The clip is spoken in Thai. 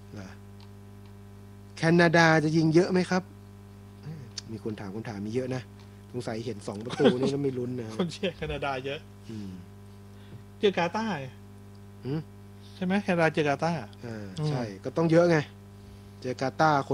แคนาดาจะยิงเยอะไหมครับมีคนถามมีเยอะนะสงสัยเห็น2 ประตูนี่แล้วไม่ลุ้นนะคนเชียร์แคนาดาเยอะเจอกาตาร์ใช่ไหมแคนาดาเจอกาตาร์ใช่ก็ต้องเยอะไงเจอกาตาร์